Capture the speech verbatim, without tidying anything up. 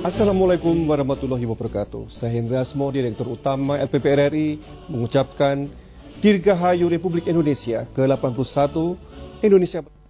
Assalamualaikum warahmatullahi wabarakatuh. Saya Hendra Asmo, Direktur Utama L P P R R I, mengucapkan Dirgahayu Republik Indonesia ke delapan puluh satu, Indonesia